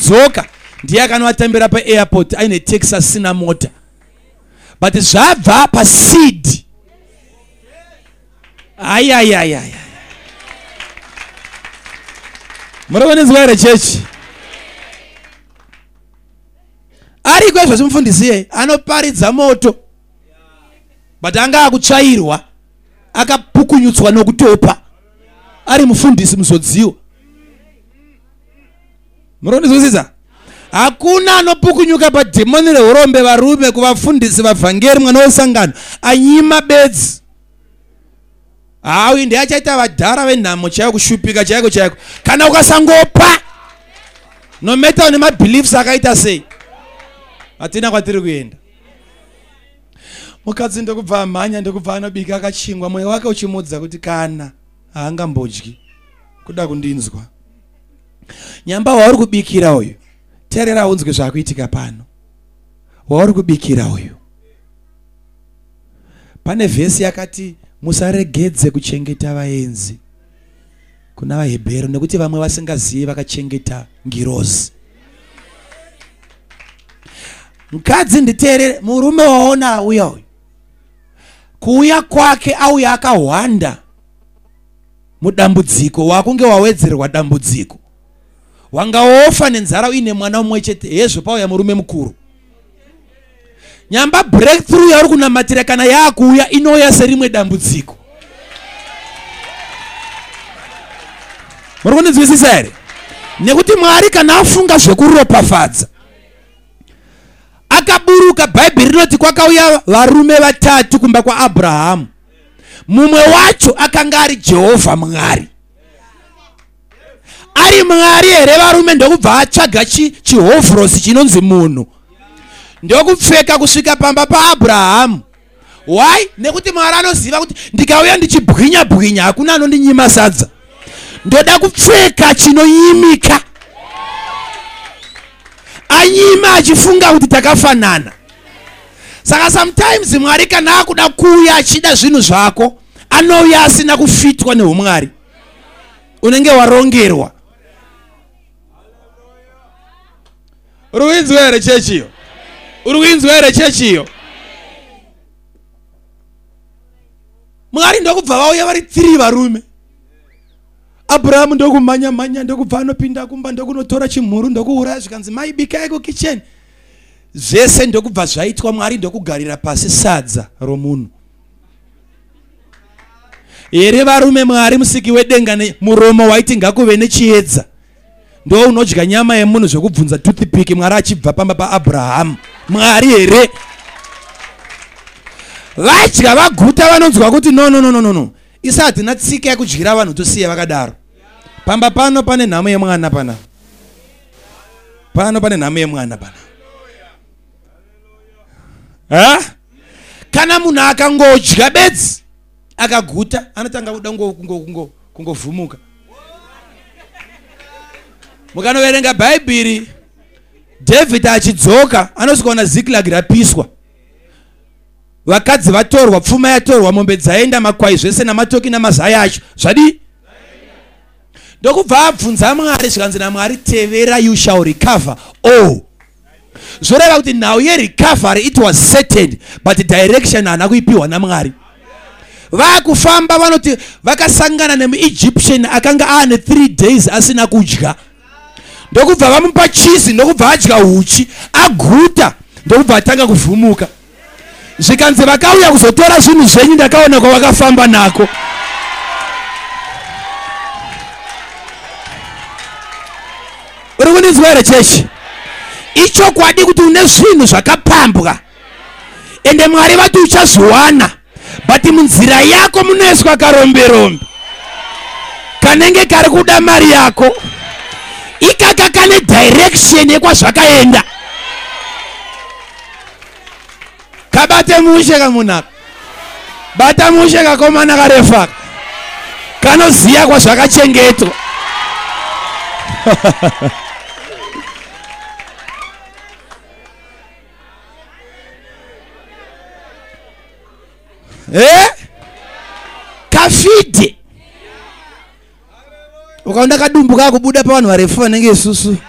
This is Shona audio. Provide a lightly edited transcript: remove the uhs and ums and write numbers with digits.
akadzoka ndiye akanovatambira paairport aine taxi asina mota, but zvabva paseed. Ayayayaya, murikuonedzwa here chechi? Ari kwezvo simufundisi anoparidza moto, but anga akutsvairwa akapukunyutswa nokutopa, ari mufundisi muzodziwa. Muronizwisisa? Hakuna anopukunyuka padhimoni reurombe varume kuvafundisi vavhangeri mwana wesangano anyima bedzi. Hawi ndiye achaita vadhara venhamo chaiyo kushupika chaiko chaiko kana ukasangopa nometa une mabeliefs akaita sei. Hatina kwatiri kuenda. Mukadzi ndokubva amhanya ndokubva anobika akachingwa, mwoyo wake uchimudza kuti kana haangambodyi kuda kundinzwa. Nyamba wauri kubikira uyu, teerera unzwe zvakuitika pano. Wauri kubikira uyu, pane vhesi yakati musaregedze kuchengeta vaenzi kuna vaHebheru nekuti vamwe vasingazivi vakachengeta ngirozi. Mukadzi nditeerere, murume waona auya uyu, kuuya kwake auya akahwanda mudambudziko, wakunge wawedzerwa dambudziko, wanga wofa nenzara uine mwana umwe chete. Hezvo pauya murume mukuru. Nyamba breakthrough yauri kunamatira kana yakuuya inouya serimwe dambudziko. Muri kunzwisisa here? Nekuti Mwari kana afunga zvekuropafadza, akaburuka. Bhaibheri rinoti kwakauya varume vatatu kumba kwaAbhurahamu, mumwe wacho akanga ari Jehovha Mwari. Ari Mwari here varume ndokubva atsvaga chihovhorosi chinonzi munhu ndokupfeka kusvika pamba paAbhurahamu. Why? Nekuti Mwari anoziva kuti ndikauya ndichibwinya bwinya hakuna anondinyima sadza, ndoda kupfeka chinoyimika. Anyima achifunga kuti takafanana. Saka sometimes Mwari kana akuda kuuya achida zvinhu zvako, anouya asina kufitwa neumwari, unenge warongerwa. Uruinzwa here chechiyo? Uruinzwa here chechiyo? Mwari ndokubva vauya vari 3 varume. Abraham ndokumanya manya ndokubva anopinda kumba ndokunotora chimhuru ndokuuraya zvikanzi maibikai kukicheni. Zvese ndokubva zvaitwa. Mwari ndokugarira pasi sadza romunhu. Here varume Mwari musiki wedenga muromo waiti ngakuve nechiedza ndo unodya nyama yemunhu zvokubvunza toothpick. Mwari achibva pamba paAbhurahamu. Mwari here vadya vaguta vanonzwa kuti no isati natsika yekudyira vanhu tosiya vakadaro. Pamba pano pane nhamo yemwana pana. Pano pane nhamo yemwana pana. Ha? Kana munhu akangodya bedzi akaguta anotanga kuda kungovhumuka. Mukanoverenga Bhaibheri, David achidzoka anosvikaona Ziklag rapiswa, vakadzi vatorwa, pfuma yatorwa, mombe dzaenda, makwai zvese namatoki namazaya acho zvadi. Ndokubva abvunza Mwari zvikanzi naMwari, tevera you shall recover all. Zvoreva kuti nhau yerecovery it was certain, but direction haana kuipiwa naMwari. Vakufamba vanoti vakasangana nemuEgyptian akanga ane 3 days asina kudya. Ndokubva vamupa cheese, ndokubva adya uchi, aguta, ndokubva atanga kuvhumuka. Zvikanzi vakauya kuzotora zvinhu zvenyu ndakaona kwavakafamba nako. Uri kundinzwa here chechi? Ichokwadi kuti une zvinhu zvakapambwa ende Mwari vati uchazviwana, but munzira yako munoiswa karomberombe kanenge kari kuda mari yako. Ikaka kane direction yekwazvakaenda. Kabate mushe kamunaka, bata mushe kakomana karefaka, kanoziya kwazvakachengetwa. Kafide ukaona kadumbu kako kubuda pavanhu varefu vanenge isusu